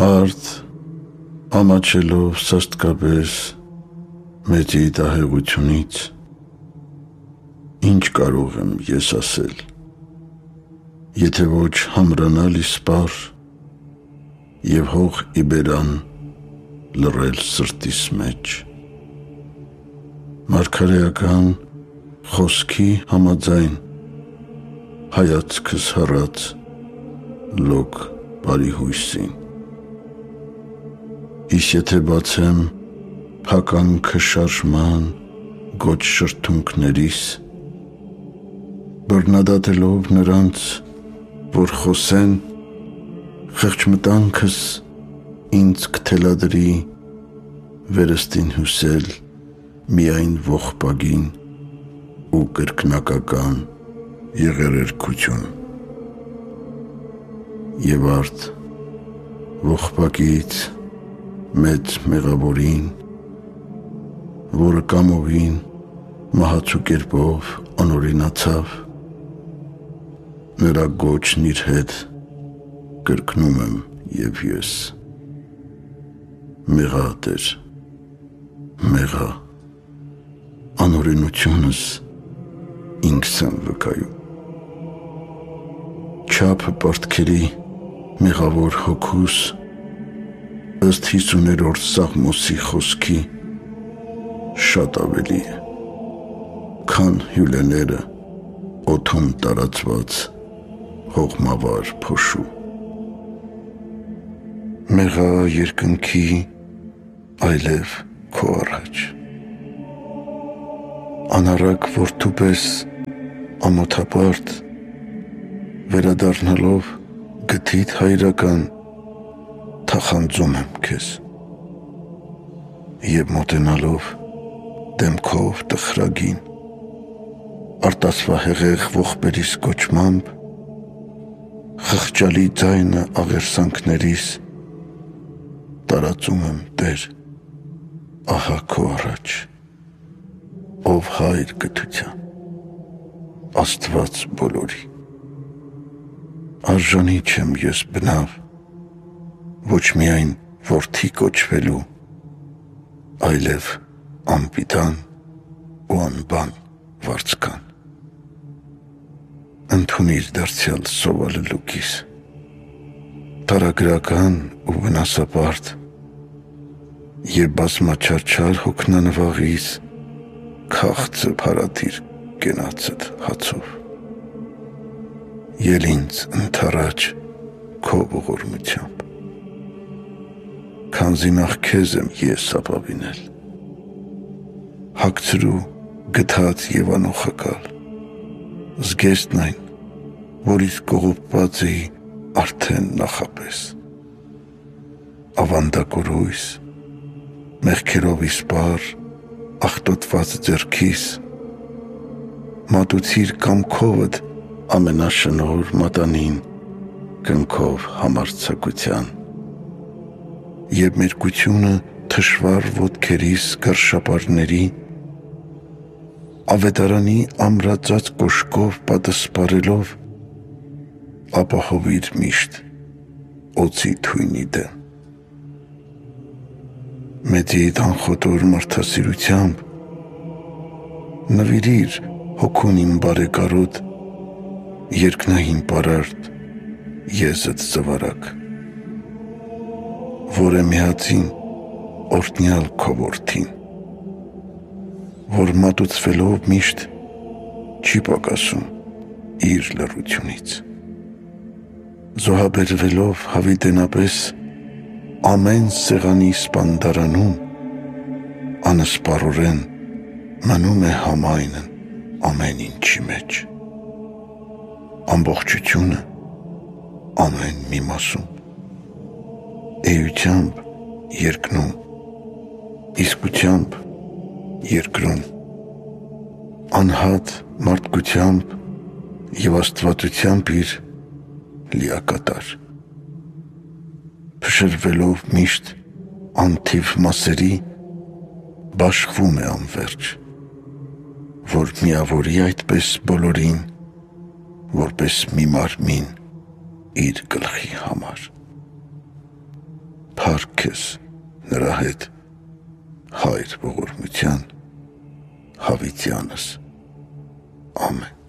Հարթ ամաչելով սաստկապես մեծ երիտահեղությունից, ինչ կարող եմ ես ասել, եթե ոչ համրանալ իսպար և հող իբերան լռել սրտիս մեջ։ Մարգարեական խոսքի համաձայն հայացքս հառած լոկ բարի հույսին։ Իսկ եթե բացեմ փականքը շարժման գոչ շրթունքներիս, բռնադատելով նրանց, որ խոսեն, խղճմտանքս ինձ կթելադրի վերստին հյուսել միայն ողբագին ու կրկնակական եղերերքություն։ Եվ արդ ողբագից մեծ մեղավորին, որը կամովին մահացու կերպով անօրինացավ, նրա գոչն իր հետ կրկնում եմ և ես. մեղա Տեր, մեղա, անօրինությունս ինքս եմ վկայում։ Չափը պարտքերի մեղավոր հոգուս ըստ 50-րդ Սաղմոսի խոսքի շատ ավելի է, քան հյուլեները օդում տարածված հողմավար փոշու։ Մեղա երկնքի այլև քո առաջ, անառակ որդու պես ամոթապարտ վերադառնալով գթիդ հայրական թախանձում եմ քեզ և մոտենալով դեմքով տխրագին արտասվահեղեղ ողբերիս կոչմամբ խղճալի ձայնը աղերսանքներիս տարածում եմ Տեր, ահա քո առաջ, ով հայր գթության, Աստված բոլորի։ Արժանի չեմ ես բնավ, ոչ միայն որդի կոչվելու, այլև անպիտան ու անբան վարձկան։ Ընդունիր դարձյալ սովալելուկիս, տարագրական ու վնասապարտ և բազմաչարչար հոգնանվաղիս քաղցը փարատիր կենացդ հացով։ Ել ինձ ընդառաջ քո ողորմությամբ, քանզի նախ քեզ եմ ես ապավինել, հագցրու գթած և անոխակալ, զգեստն այն, որից կողոպված էի արդեն նախապես, ավանդակորույս, մեղքերով իսպար, աղտոտված ձեռքիս, մատուցիր կամքովդ ամենաշնորհ մատանին կնքով համարձակության, և մերկությունը թշվառ ոտքերիս գարշապարների, ավետարանի ամրածած կոշկով պատսպարելով, ապահովիր միշտ օձի թույնի դեմ։ Մեծիդ անխոտոր մարդասիրությամբ նվիրիր հոգուն իմ բարեկարոտ, երկնային պարարտ, եզդ զվարակ, որ է միածին օրհնյալ քո որդին, որ մատուցվելով միշտ չի պակասում իր լռությունից, զոհաբերվելով հավիտենապես ամեն սեղանի սպանդարանում, անսպառորեն մնում է համայնն ամեն ինչի մեջ, ամբողջությունը ամեն մի մասում, էությամբ երկնում, իսկությամբ երկրում, անհատ մարդկությամբ և աստվածությամբ իր լիակատար, փշրվելով միշտ անթիվ մասերի, բաշխվում է անվերջ, որ միավորի այդպես բոլորին, որպես մի մարմին իր գլխի համար։ փառք քեզ նրա հետ, Հայր ողորմության, Հավիտյանս, ամեն։